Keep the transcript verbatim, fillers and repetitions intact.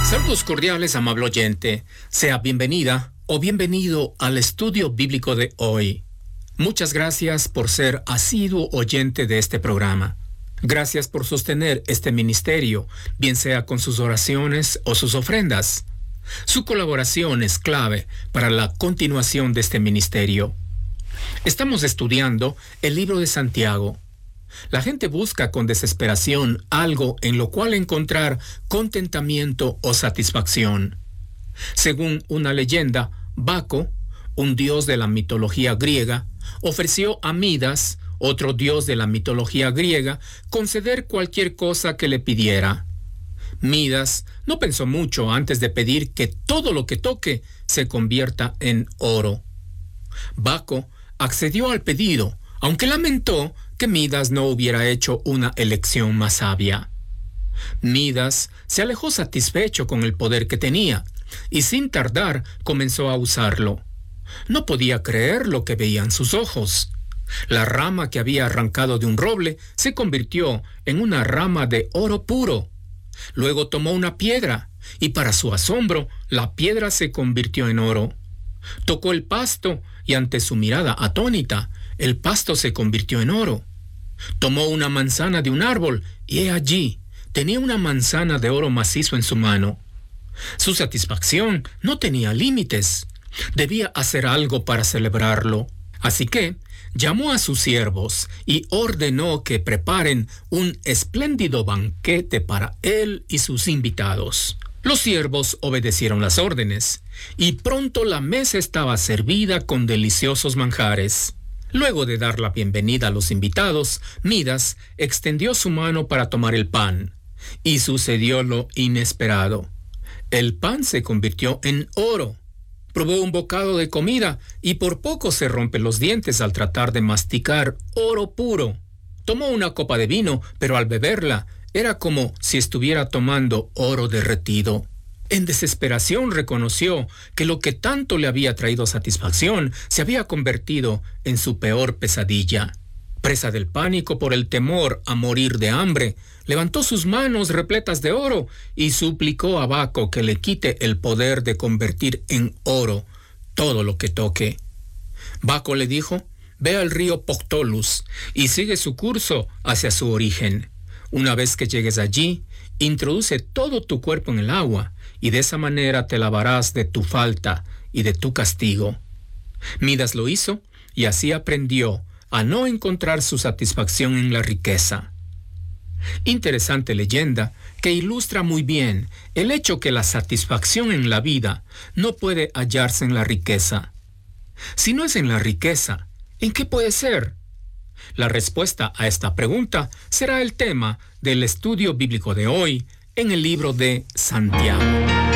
Saludos cordiales, amable oyente. Sea bienvenida o bienvenido al estudio bíblico de hoy. Muchas gracias por ser asiduo oyente de este programa. Gracias por sostener este ministerio, bien sea con sus oraciones o sus ofrendas. Su colaboración es clave para la continuación de este ministerio. Estamos estudiando el libro de Santiago. La gente busca con desesperación algo en lo cual encontrar contentamiento o satisfacción. Según una leyenda, Baco, un dios de la mitología griega, ofreció a Midas, otro dios de la mitología griega, conceder cualquier cosa que le pidiera. Midas no pensó mucho antes de pedir que todo lo que toque se convierta en oro. Baco accedió al pedido, aunque lamentó que Midas no hubiera hecho una elección más sabia. Midas se alejó satisfecho con el poder que tenía, y sin tardar comenzó a usarlo. No podía creer lo que veían sus ojos. La rama que había arrancado de un roble se convirtió en una rama de oro puro. Luego tomó una piedra, y para su asombro, la piedra se convirtió en oro. Tocó el pasto, y ante su mirada atónita, el pasto se convirtió en oro. Tomó una manzana de un árbol, y he allí, tenía una manzana de oro macizo en su mano. Su satisfacción no tenía límites. Debía hacer algo para celebrarlo. Así que llamó a sus siervos y ordenó que preparen un espléndido banquete para él y sus invitados. Los siervos obedecieron las órdenes, y pronto la mesa estaba servida con deliciosos manjares. Luego de dar la bienvenida a los invitados, Midas extendió su mano para tomar el pan, y sucedió lo inesperado. El pan se convirtió en oro. Probó un bocado de comida y por poco se rompe los dientes al tratar de masticar oro puro. Tomó una copa de vino, pero al beberla era como si estuviera tomando oro derretido. En desesperación reconoció que lo que tanto le había traído satisfacción se había convertido en su peor pesadilla. Presa del pánico por el temor a morir de hambre, levantó sus manos repletas de oro y suplicó a Baco que le quite el poder de convertir en oro todo lo que toque. Baco le dijo: «Ve al río Poctolus y sigue su curso hacia su origen. Una vez que llegues allí, introduce todo tu cuerpo en el agua, y de esa manera te lavarás de tu falta y de tu castigo». Midas lo hizo, y así aprendió a no encontrar su satisfacción en la riqueza. Interesante leyenda que ilustra muy bien el hecho que la satisfacción en la vida no puede hallarse en la riqueza. Si no es en la riqueza, ¿en qué puede ser? La respuesta a esta pregunta será el tema del estudio bíblico de hoy en el libro de Santiago.